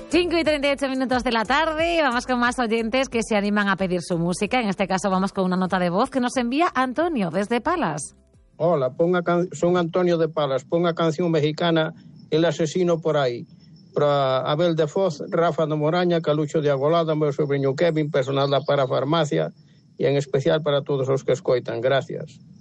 5:38 de la tarde. Vamos con más oyentes que se animan a pedir su música. En este caso vamos con una nota de voz que nos envía Antonio desde Palas. Hola, son Antonio de Palas. Ponga canción mexicana El asesino por ahí. Para Abel de Foz, Rafa de Moraña, Calucho de Agolada, meu sobrinho Kevin, personal da Parafarmacia, e en especial para todos os que escoitan. Gracias.